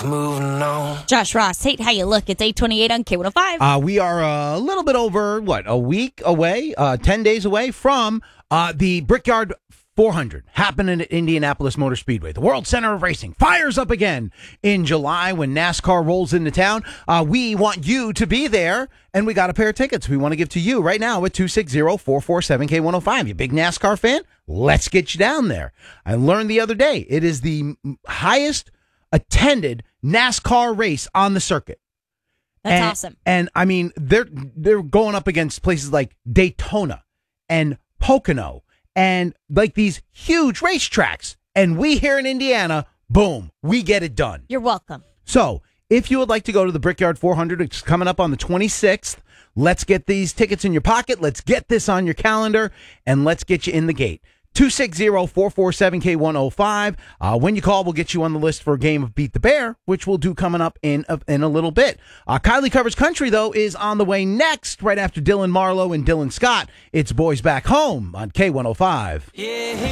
moving on. Josh Ross, Tate, how you look? It's 8:28 on K105. We are a little bit over, a week away, 10 days away from the Brickyard 400 happening at Indianapolis Motor Speedway. The World Center of Racing fires up again in July when NASCAR rolls into town. We want you to be there, and we got a pair of tickets we want to give to you right now at 260-447-K105. You a big NASCAR fan? Let's get you down there. I learned the other day it is the highest attended NASCAR race on the circuit. That's awesome. And I mean, they're going up against places like Daytona and Pocono and like these huge racetracks. And we here in Indiana, boom, we get it done. You're welcome. So if you would like to go to the Brickyard 400, it's coming up on the 26th. Let's get these tickets in your pocket. Let's get this on your calendar, and let's get you in the gate. 260-447-K105. When you call, we'll get you on the list for a game of Beat the Bear, which we'll do coming up in a little bit. Kylie Covers Country, though, is on the way next, right after Dylan Marlowe and Dylan Scott. It's Boys Back Home on K105. Yeah.